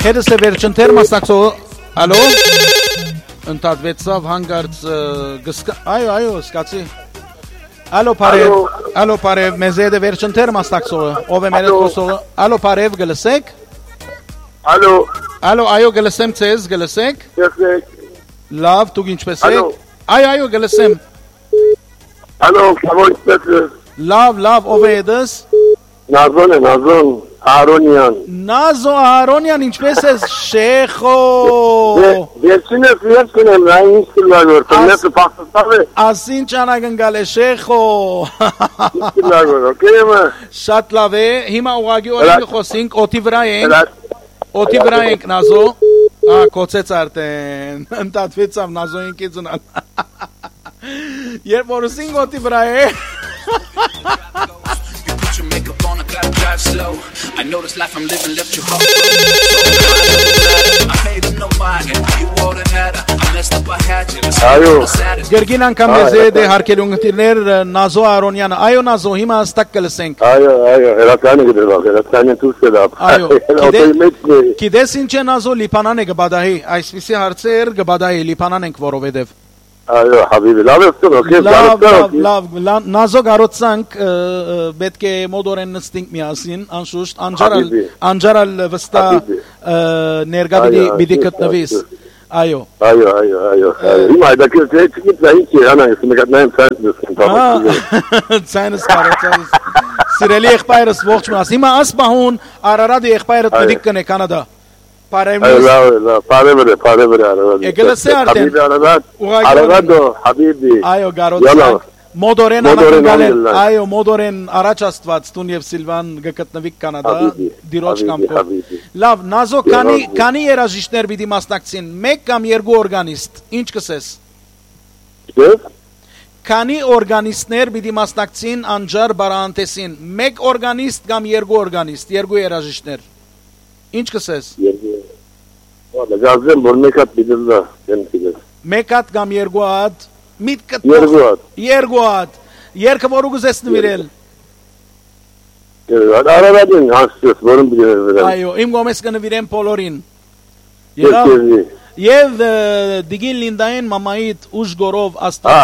Հետս է վերջն տերմաստակսո, ալո, ընդատվեցավ հանգարց գսկա, այո, սկացի, ալո պարև, մեզ է դե վերջն տերմաստակսո, ով է մերետ խոսողը, ալո պարև, գլսեք, ալո, այո, գլսեմ ծեզ, գլսեք, լավ, դուք ինչպես եք, այո, գլսեմ, ալո, կամոյցպես լավ, ով է դս, Նազոն, Արոնյան Նազո Արոնյան, ինչպես ես շեխո Վերջինս եմ, այն ինստիլագոր, կնեսը պաստատավ է Ասին ճանագնգալ է շեխո Ինստիլագոր, ոկեյ եմ Շատ լավ է, հիմա ուղագի օրինք խոսինք, օթի վրա ենք Նազո Կոցեց արդեն, ընդատվեցավ Նազոյին կիծունալ Երբ որուսինք օթի վրա է Makeup on, I gotta drive slow. I know this life I'm living left you hard. I made up no mind, you wouldn't matter. I messed up, I had you. Գերգին անգամ ես դե հարկերուն գտիրներ Նազո Արոնյանը։ Այո Նազո, հիմա հստակ կլսենք։ Այո, հերականը գդրվակ, հերականը դուրս դապ։ Այո, գիտես ինչ է Նազո Լիբանան է գբադահի, այսպիսի հարցեր գբադահի Լիբանան ենք որովհետև։ Այո, հաբիբի, լավ, Նազո գարոցանք պետք է մոդորեն նստինք միասին, անշուշտ, անջարալ վստա ներգա բիդի կտնվիս, այո։ Հիմա դա կերտեցիք նայինք անայս, մեկատնայեմ ցայնս կարոցանս, սիրելի եղբայրս ողջ մնաս, հիմա ասպահուն Արարադի եղբայրդ մդիկ կնե Կանադա։ Բարևր Եկելսե արդեն Արարադո, հաբիբի Այո, գարոցանք Մոդորեն անագնգալել Այո, մոդորեն առաջ աստված Տուն և Սիլվան գկտնվիկ Կանադա Դիրոջ կամքով Լավ, Նազո, կանի երաժիշտներ բիդի մասնակցին Մեկ կամ երկու օրգանիստ Ինչ կսես Քանի օրգանիստներ բիդի մասնակցին անջար բարաանտեսին Մեկ օրգանիստ կամ երկու օրգանիստ Երկու երաժիշտներ Ինչ կսես Գազեմ, որ մեկ հատ բիդելա Մեկ հատ կամ երկու հատ Երկու հատ Երկը որ ուգուզես նվիրել Արարադին հանցես, որում բիդել Այո, իմ գոմես կնվիրեմ պոլորին Եվ դիգին լինդային մամայիտ ուժ գորով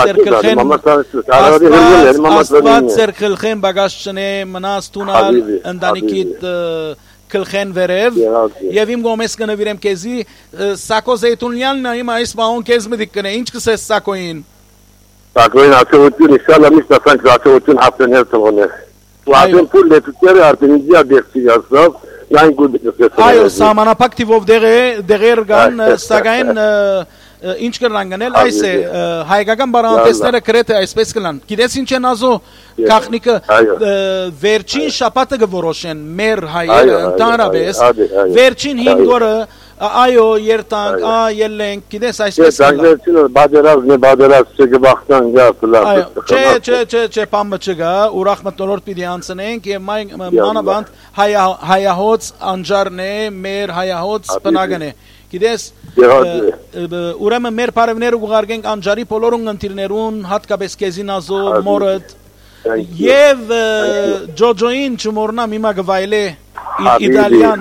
աստված ծերքլխեն բագաշ չնե մնաս տունալ ընդանիքիտ Կլխեն վերև Եվ իմ գոմես կնվիրեմ կեզի Սակո Զեյթունյանն իմ այս բաղոն կեզ մդիկ կնե Ինչ կսես Սակոին Սակոին ացողություն Իսալա միշտ ասանք ացողություն հապտեներ թողոներ Ու ատեն պուր լետուտերը արտենիզիա դեղցիկ ասավ Յայն գուլ դեղցիկ Այո, սամանապակ տիվով դեղեր գան Սագային ինչ կրնան գնել Այս է հայկական բարանտեսները կրետ է այսպես կլան Գիտես ինչ է Նազո Կախնիկը վերջին շապատը գվորոշեն մեր հայերը ընդհանրապես վերջին 5 օրը այո երտանք ելենք գիտես այսպես բادرած չգբախտան գա չէ պամը չգա ուրախ մտնորդ պիտի անցնենք եւ մանավանդ հայահոց անջարն է մեր հայահոց բնագն է Գիտես ուրեմն մեր բարևները ուղարկենք անջարի բոլորուն ընտիրներուն հատկապես քեզի Նազո մորդ Եվ ջոջոին չմորնամ հիմա գվայլե Իտալիան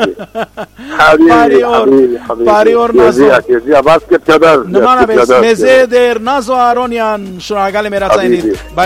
Բարի օր Նազո Նմանապես մեզ է դեր Նազո Արոնյան շնորհակալ եմ երացայինիդ